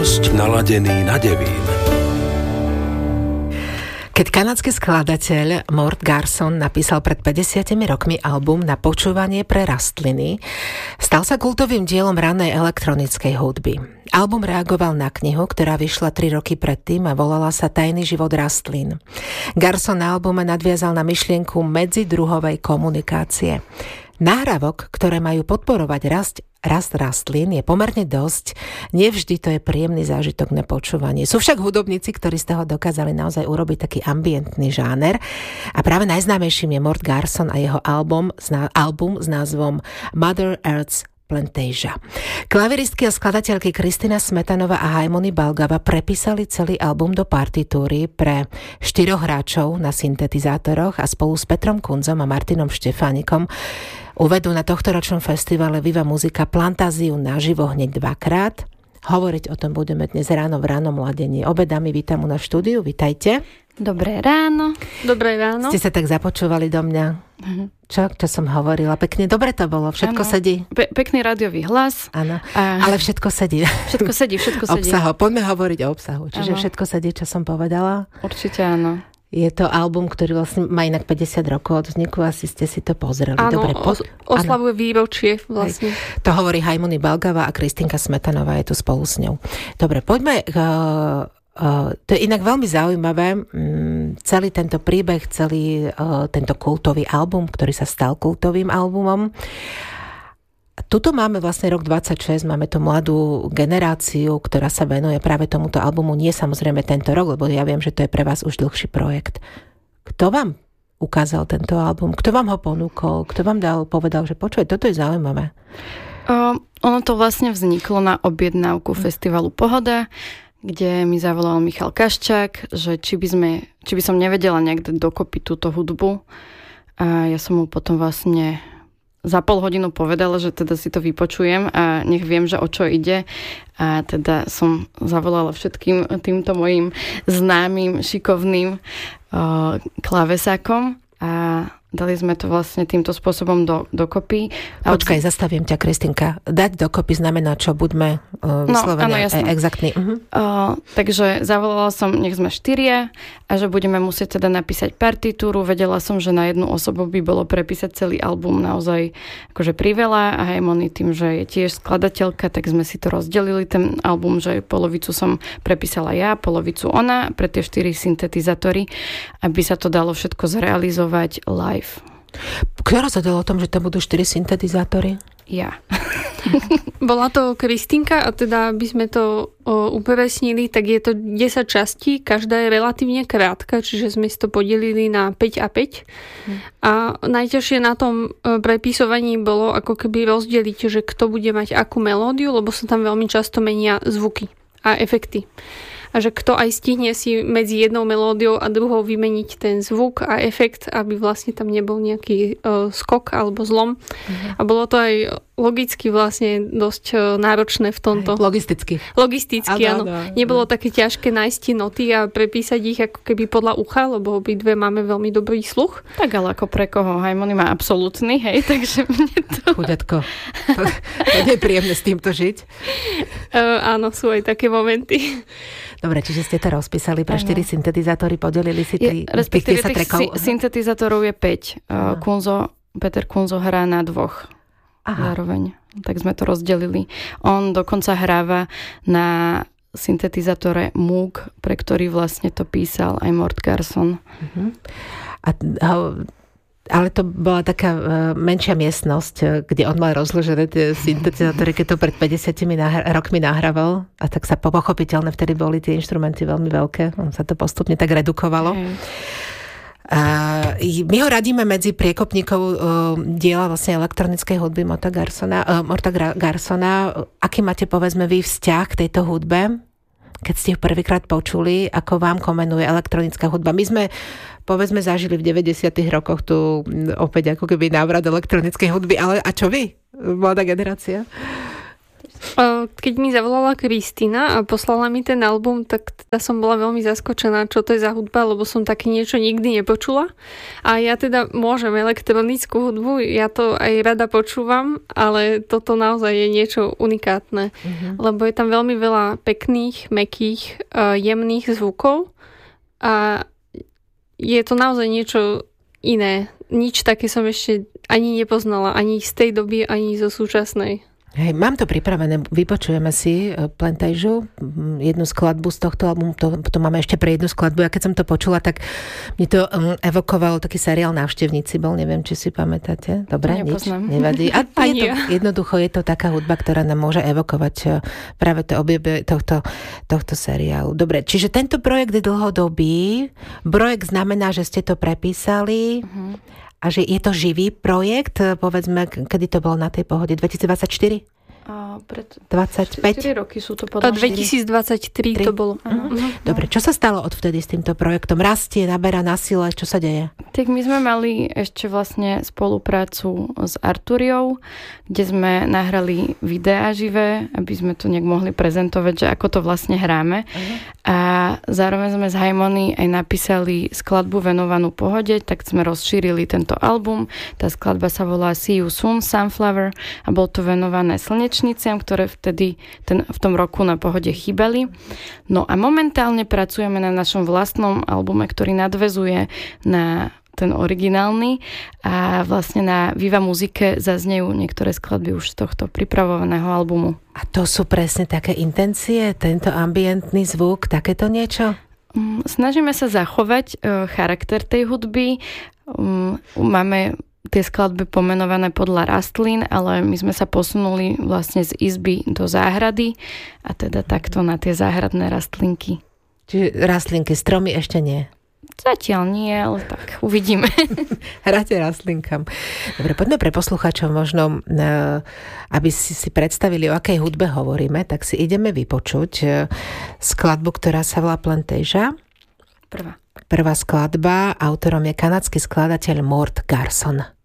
dosť naladený na Devín. Keď kanadský skladateľ Mort Garson napísal pred 50 rokmi album na počúvanie pre rastliny, stal sa kultovým dielom ranej elektronickej hudby. Album reagoval na knihu, ktorá vyšla 3 roky predtým a volala sa Tajný život rastlín. Garson na albume nadviazal na myšlienku medzidruhovej komunikácie. Nahrávok, ktoré majú podporovať rast rastlín, je pomerne dosť. Nevždy to je príjemný zážitok na počúvanie. Sú však hudobníci, ktorí z toho dokázali naozaj urobiť taký ambientný žáner. A práve najznámejším je Mort Garson a jeho album s názvom Mother Earth's Plantasia. Klaviristky a skladateľky Kristina Smetanová a Haimony Balgava prepísali celý album do partitúry pre 4 hráčov na syntetizátoroch a spolu s Petrom Kunzom a Martinom Štefánikom uvedú na tohtoročnom festivale Viva Muzika Plantáziu naživo hneď 2-krát. Hovoriť o tom budeme dnes ráno v Ránom mladení. Obe dámy vítam u na štúdiu, vitajte. Dobré ráno. Dobré ráno. Ste sa tak započúvali do mňa? Čo som hovorila? Pekne, dobre to bolo, všetko sedí. Pekný rádiový hlas. Áno, ale všetko sedí. Všetko sedí. Obsahu, poďme hovoriť o obsahu. Čiže všetko sedí, čo som povedala? Určite áno. Je to album, ktorý vlastne má inak 50 rokov od vzniku, asi ste si to pozreli. Áno, dobre, oslavuje výročie vlastne. To hovorí Haimony Balgava a Kristinka Smetanová je tu spolu s ňou. Dobre, poďme... to je inak veľmi zaujímavé, celý tento príbeh, celý tento kultový album, ktorý sa stal kultovým albumom. Tuto máme vlastne rok 26, máme tú mladú generáciu, ktorá sa venuje práve tomuto albumu. Nie samozrejme tento rok, lebo ja viem, že to je pre vás už dlhší projekt. Kto vám ukázal tento album? Kto vám ho ponúkol? Kto vám povedal, že počuj, toto je zaujímavé? Ono to vlastne vzniklo na objednávku festivalu Pohoda, kde mi zavolal Michal Kaščák, že či by som nevedela nejak dokopy túto hudbu. A ja som mu potom vlastne za pol hodinu povedala, že teda si to vypočujem a nech viem, že o čo ide. A teda som zavolala všetkým týmto mojim známym, šikovným klavesákom a dali sme to vlastne týmto spôsobom dokopy. Počkaj, zastavím ťa, Kristinka. Dať dokopy znamená čo? Buďme vyslovene exaktní. Takže zavolala som, nech sme 4 a že budeme musieť teda napísať partitúru. Vedela som, že na jednu osobu by bolo prepísať celý album naozaj akože priveľa a Haimony tým, že je tiež skladateľka, tak sme si to rozdelili ten album, že polovicu som prepísala ja, polovicu ona pre tie 4 syntetizátory, aby sa to dalo všetko zrealizovať live. Kto rozhodol o tom, že to budú 4 syntetizátory? Ja. Bola to Kristinka a teda by sme to upresnili, tak je to 10 častí, každá je relatívne krátka, čiže sme si to podelili na 5 a 5. A najťažšie na tom prepisovaní bolo ako keby rozdeliť, že kto bude mať akú melódiu, lebo sa tam veľmi často menia zvuky a efekty. A že kto aj stihne si medzi jednou melódiou a druhou vymeniť ten zvuk a efekt, aby vlastne tam nebol nejaký skok alebo zlom. A bolo to aj logicky vlastne dosť náročné v tomto. Logisticky, áno. Nebolo také ťažké nájsť tie noty a prepísať ich ako keby podľa ucha, lebo obidve máme veľmi dobrý sluch. Tak ale ako pre koho? Haimony má absolútny, hej, takže mne to... Chudetko. To nie je príjemné s týmto žiť. Áno, sú aj také momenty. Dobre, čiže ste to rozpísali pre 4 syntetizátory, podelili si tých 10 trackov. Syntetizátorov je 5. Peter Kunzo hrá na 2 zároveň. Tak sme to rozdelili. On dokonca hráva na syntetizátore Moog, pre ktorý vlastne to písal aj Mort Garson. Ale to bola taká menšia miestnosť, kde on mal rozložené tie syntetizátory, keď to pred 50 rokmi nahrával. A tak sa pochopiteľne vtedy boli tie inštrumenty veľmi veľké. On sa to postupne tak redukovalo. My ho radíme medzi priekopníkov diela vlastne elektronickej hudby Morta Garsona. Aký máte, povedzme, vy vzťah k tejto hudbe? Keď ste ho prvýkrát počuli, ako vám komenuje elektronická hudba. My sme, povedzme, zažili v 90. rokoch tu opäť ako keby návrat elektronickej hudby, ale a čo vy? Mladá generácia? Keď mi zavolala Kristína a poslala mi ten album, tak teda som bola veľmi zaskočená, čo to je za hudba, lebo som také niečo nikdy nepočula. A ja teda môžem elektronickú hudbu, ja to aj rada počúvam, ale toto naozaj je niečo unikátne, lebo je tam veľmi veľa pekných, mäkkých, jemných zvukov a je to naozaj niečo iné. Nič také som ešte ani nepoznala, ani z tej doby, ani zo súčasnej. Hej, mám to pripravené, vypočujeme si Plantéžu, jednu skladbu z tohto albumu, to máme ešte pre jednu skladbu. Ja keď som to počula, tak mi to evokovalo taký seriál Návštevníci bol, neviem, či si pamätáte. Dobre, nič, nevadí. A jednoducho je to taká hudba, ktorá nám môže evokovať práve to objavie tohto seriálu. Dobre, čiže tento projekt je dlhodobý. Projekt znamená, že ste to prepísali. A že je to živý projekt, povedzme, kedy to bolo na tej Pohode? 2024? Pred 25? 4 roky sú to podľa 2023 to bolo. Dobre, čo sa stalo odvtedy s týmto projektom? Rastie, naberá na sile, čo sa deje? Tak my sme mali ešte vlastne spoluprácu s Arturiou, kde sme nahrali videá živé, aby sme to nejak mohli prezentovať, že ako to vlastne hráme. A zároveň sme z Harmony aj napísali skladbu venovanú Pohode, tak sme rozšírili tento album. Tá skladba sa volá See You Soon, Sunflower, a bol to venované slnečniciam, ktoré vtedy v tom roku na Pohode chýbali. No a momentálne pracujeme na našom vlastnom albume, ktorý nadväzuje na ten originálny a vlastne na Viva Muzike zaznejú niektoré skladby už z tohto pripravovaného albumu. A to sú presne také intencie, tento ambientný zvuk, takéto niečo? Snažíme sa zachovať charakter tej hudby. Máme tie skladby pomenované podľa rastlín, ale my sme sa posunuli vlastne z izby do záhrady a teda takto na tie záhradné rastlinky. Čiže rastlinky, stromy ešte nie? Zatiaľ nie, ale tak uvidíme. Hráte rastlinkám. Dobre, poďme pre poslucháčov možno, aby si predstavili, o akej hudbe hovoríme, tak si ideme vypočuť skladbu, ktorá sa volá Plantéža. Prvá skladba, autorom je kanadský skladateľ Mort Garson.